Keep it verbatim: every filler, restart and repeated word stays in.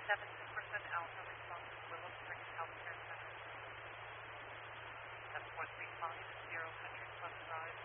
seven percent Alpha response to Willow Springs Healthcare Center. That's one three five zero Country Club Drive.